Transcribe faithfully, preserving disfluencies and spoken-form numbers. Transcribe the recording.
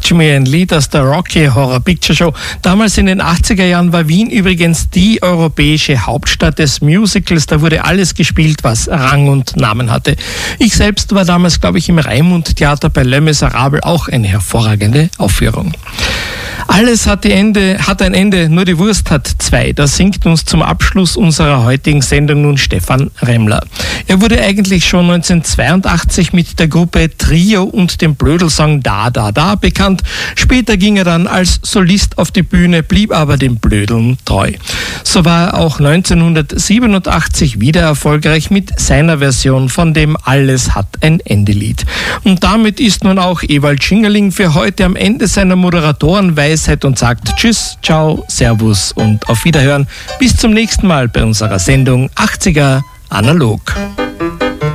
Touch Me, ein Lied aus der Rocky Horror Picture Show. Damals in den achtziger Jahren war Wien übrigens die europäische Hauptstadt des Musicals. Da wurde alles gespielt, was Rang und Namen hatte. Ich selbst war damals, glaube ich, im Raimund-Theater bei Les Miserables, auch eine hervorragende Aufführung. Alles hat, die Ende, hat ein Ende, nur die Wurst hat zwei. Das singt uns zum Abschluss unserer heutigen Sendung nun Stefan Remmler. Er wurde eigentlich schon neunzehnhundertzweiundachtzig mit der Gruppe Trio und dem Blödelsong Da, Da, Da bekannt. Später ging er dann als Solist auf die Bühne, blieb aber dem Blödeln treu. So war er auch neunzehnhundertsiebenundachtzig wieder erfolgreich mit seiner Version von dem Alles hat ein Ende-Lied. Und damit ist nun auch Ewald Schingerling für heute am Ende seiner Moderatorenweise und sagt Tschüss, Ciao, Servus und auf Wiederhören. Bis zum nächsten Mal bei unserer Sendung achtziger Analog.